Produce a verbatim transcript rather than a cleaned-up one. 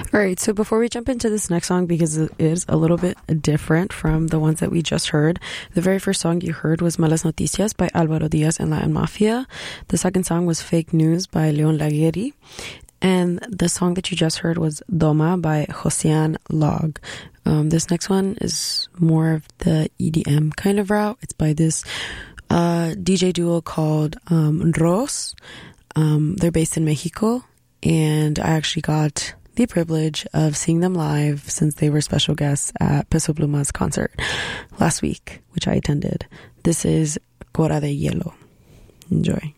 All right, so before we jump into this next song, because it is a little bit different from the ones that we just heard, the very first song you heard was Malas Noticias by Alvaro Diaz and Latin Mafia. The second song was Fake News by Leon Laguerri. And the song that you just heard was Doma by Josian Log. Um, this next one is more of the E D M kind of route. It's by this uh, D J duo called um, Ros. Um, they're based in Mexico, and I actually got the privilege of seeing them live since they were special guests at Peso Pluma's concert last week, which I attended. This is Cora de Hielo. Enjoy.